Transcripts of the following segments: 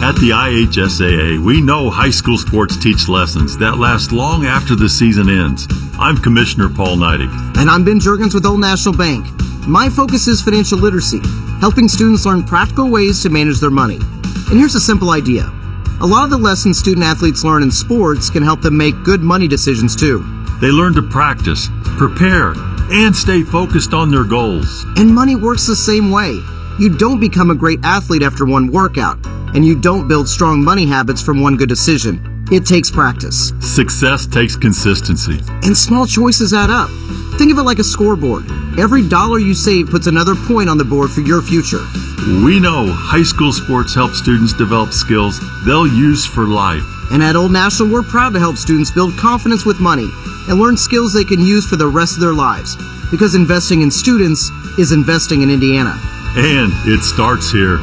At the IHSAA, we know high school sports teach lessons that last long after the season ends. I'm Commissioner Paul Neidig. And I'm Ben Juergens with Old National Bank. My focus is financial literacy, helping students learn practical ways to manage their money. And here's a simple idea. A lot of the lessons student-athletes learn in sports can help them make good money decisions too. They learn to practice, prepare, and stay focused on their goals. And money works the same way. You don't become a great athlete after one workout, and you don't build strong money habits from one good decision. It takes practice. Success takes consistency. And small choices add up. Think of it like a scoreboard. Every dollar you save puts another point on the board for your future. We know high school sports help students develop skills they'll use for life. And at Old National, we're proud to help students build confidence with money and learn skills they can use for the rest of their lives. Because investing in students is investing in Indiana. And it starts here.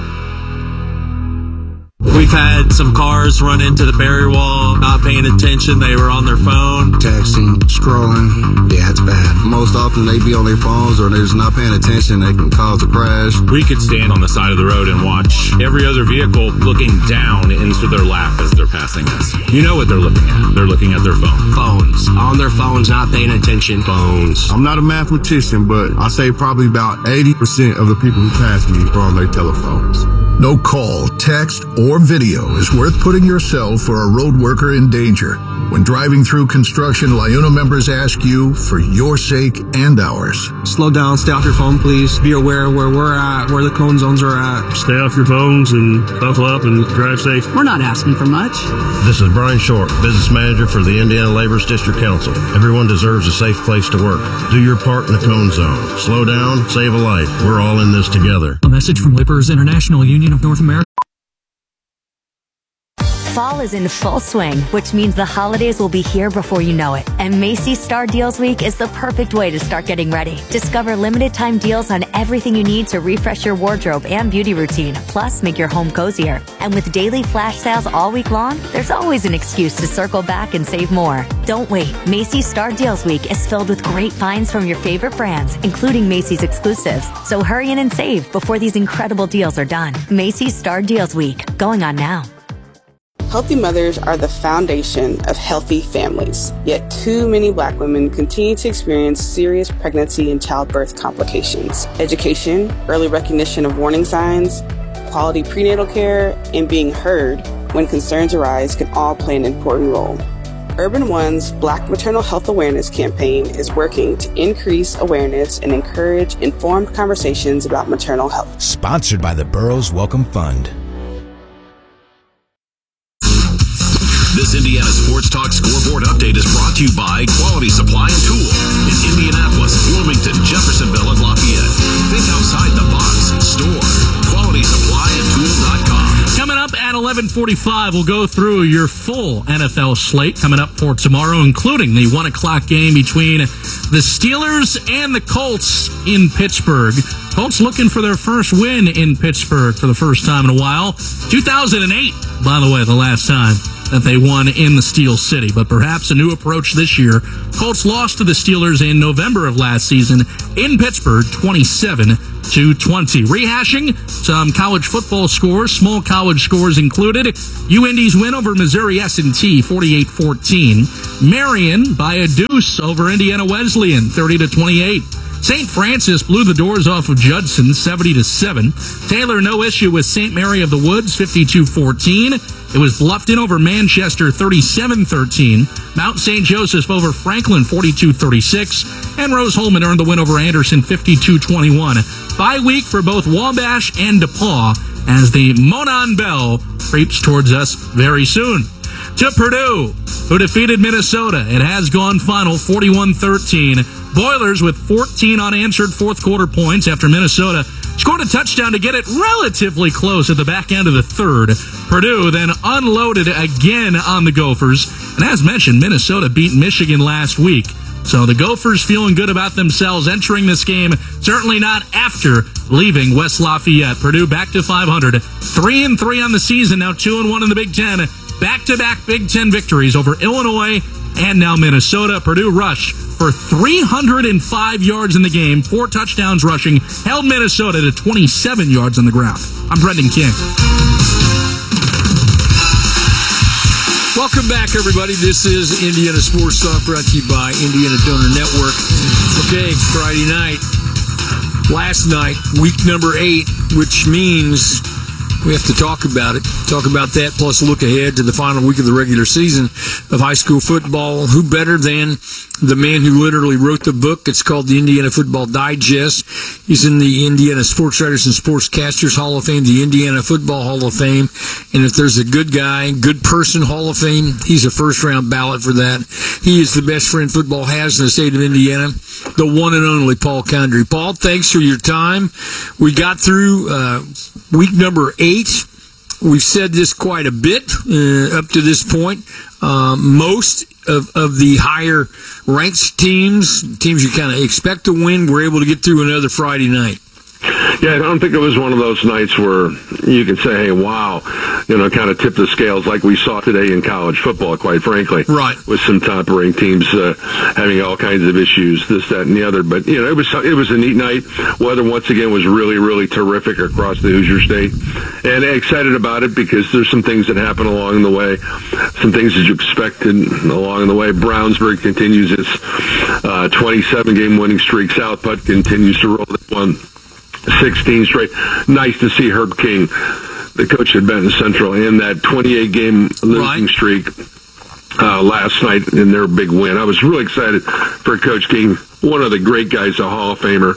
We've had some cars run into the barrier wall, not paying attention. They were on their phone. Texting, scrolling. Yeah, it's bad. Most often they be on their phones or they're just not paying attention. They can cause a crash. We could stand on the side of the road and watch every other vehicle looking down into their lap as they're passing us. You know what they're looking at. They're looking at their phone. Phones. On their phones, not paying attention. Phones. I'm not a mathematician, but I say probably about 80% of the people who pass me are on their telephones. No call, text, or video is worth putting yourself or a road worker in danger. When driving through construction, LIUNA members ask you for your sake and ours. Slow down, stay off your phone, please. Be aware of where we're at, where the cone zones are at. Stay off your phones and buckle up and drive safe. We're not asking for much. This is Brian Short, Business Manager for the Indiana Laborers District Council. Everyone deserves a safe place to work. Do your part in the cone zone. Slow down, save a life. We're all in this together. A message from Laborers International Union of North America. Fall is in full swing, which means the holidays will be here before you know it. And Macy's Star Deals Week is the perfect way to start getting ready. Discover limited time deals on everything you need to refresh your wardrobe and beauty routine, plus make your home cozier. And with daily flash sales all week long, there's always an excuse to circle back and save more. Don't wait. Macy's Star Deals Week is filled with great finds from your favorite brands, including Macy's exclusives. So hurry in and save before these incredible deals are done. Macy's Star Deals Week, going on now. Healthy mothers are the foundation of healthy families, yet too many Black women continue to experience serious pregnancy and childbirth complications. Education, early recognition of warning signs, quality prenatal care, and being heard when concerns arise can all play an important role. Urban One's Black Maternal Health Awareness Campaign is working to increase awareness and encourage informed conversations about maternal health. Sponsored by the Burroughs Welcome Fund. This Indiana Sports Talk Scoreboard Update is brought to you by Quality Supply and Tool in Indianapolis, Bloomington, Jeffersonville, and Lafayette. Think outside the box. Store QualitySupplyandTool.com. Coming up at 11:45, we'll go through your full NFL slate coming up for tomorrow, including the 1 o'clock game between the Steelers and the Colts in Pittsburgh. Colts looking for their first win in Pittsburgh for the first time in a while. 2008, by the way, the last time that they won in the Steel City, but perhaps a new approach this year. Colts lost to the Steelers in November of last season in Pittsburgh, 27-20. Rehashing some college football scores, small college scores included. UIndy's win over Missouri S&T, 48-14. Marion by a deuce over Indiana Wesleyan, 30-28. St. Francis blew the doors off of Judson, 70-7. Taylor, no issue with St. Mary of the Woods, 52-14. It was Bluffton over Manchester, 37-13. Mount St. Joseph over Franklin, 42-36. And Rose-Hulman earned the win over Anderson, 52-21. Bye week for both Wabash and DePaul as the Monon Bell creeps towards us very soon. To Purdue, who defeated Minnesota. It has gone final, 41-13. Boilers with 14 unanswered fourth quarter points after Minnesota scored a touchdown to get it relatively close at the back end of the third. Purdue then unloaded again on the Gophers. And as mentioned, Minnesota beat Michigan last week. So the Gophers feeling good about themselves entering this game, certainly not after leaving West Lafayette. Purdue back to 500, 3-3 on the season, now 2-1 in the Big Ten. Back-to-back Big Ten victories over Illinois and now Minnesota. Purdue rushed for 305 yards in the game, 4 touchdowns rushing, held Minnesota to 27 yards on the ground. I'm Brendan King. Welcome back, everybody. This is Indiana Sports Talk, brought to you by Indiana Donor Network. Okay, Friday night. Last night, week number 8, which means we have to talk about it. Talk about that, plus look ahead to the final week of the regular season of high school football. Who better than the man who literally wrote the book? It's called the Indiana Football Digest. He's in the Indiana Sports Writers and Sportscasters Hall of Fame, the Indiana Football Hall of Fame. And if there's a good guy, good person Hall of Fame, he's a first-round ballot for that. He is the best friend football has in the state of Indiana, the one and only Paul Condry. Paul, thanks for your time. We got through week number 8. We've said this quite a bit up to this point. Most of the higher ranked teams you kind of expect to win, were able to get through another Friday night. Yeah, I don't think it was one of those nights where you can say, hey, wow, kind of tip the scales like we saw today in college football, quite frankly. Right. With some top-ranked teams having all kinds of issues, this, that, and the other. But, it was a neat night. Weather, once again, was really, really terrific across the Hoosier State. And excited about it because there's some things that happen along the way, some things that you expected along the way. Brownsburg continues its 27-game winning streak. South Putt continues to roll that one. 16 straight. Nice to see Herb King, the coach at Benton Central, in that 28-game losing streak last night in their big win. I was really excited for Coach King, one of the great guys, a Hall of Famer.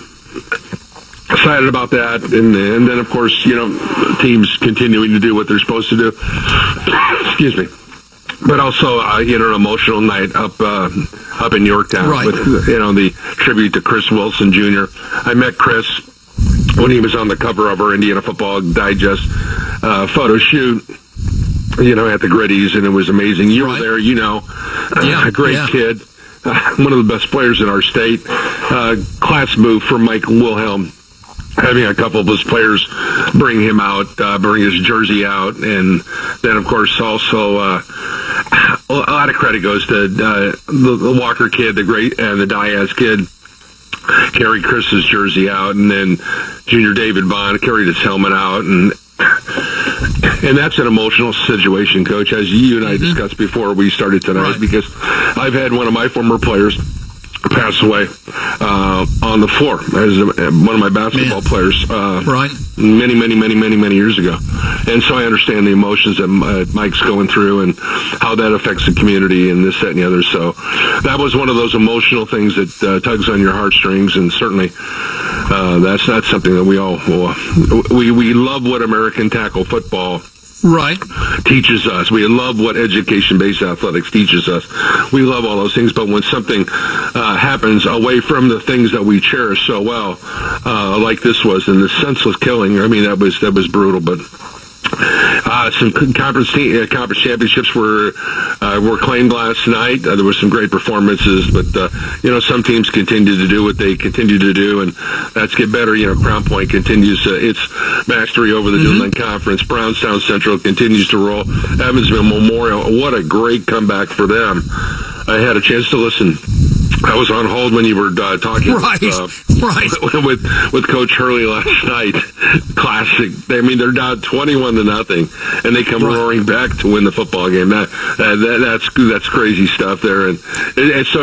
Excited about that. And then, of course, teams continuing to do what they're supposed to do. Excuse me. But also, an emotional night up in Yorktown with, the tribute to Chris Wilson Jr. I met Chris when he was on the cover of our Indiana Football Digest photo shoot, at the Gritties, and it was amazing. You were there, a great kid, one of the best players in our state. Class move for Mike Wilhelm, having a couple of his players bring him out, bring his jersey out, and then, of course, also a lot of credit goes to the Walker kid, the great, and the Diaz kid, carried Chris's jersey out, and then Junior David Bond carried his helmet out, and that's an emotional situation, Coach, as you and I discussed before we started tonight, because I've had one of my former players pass away on the floor as one of my basketball players many years ago. And so I understand the emotions that Mike's going through and how that affects the community and this, that, and the other. So that was one of those emotional things that tugs on your heartstrings, and certainly that's something that we all we love what American tackle football teaches us. We love what education-based athletics teaches us. We love all those things, but when something happens away from the things that we cherish so well, like this was, and the senseless killing, I mean, that was brutal, but some conference championships were claimed last night. There were some great performances, but some teams continue to do what they continue to do, and that's get better. Crown Point continues its mastery over the Newland Conference. Brownstown Central continues to roll. Evansville Memorial, what a great comeback for them. I had a chance to listen. I was on hold when you were talking with Coach Hurley last night. Classic. I mean, they're down 21-0, and they come roaring back to win the football game. That's crazy stuff there, and it's so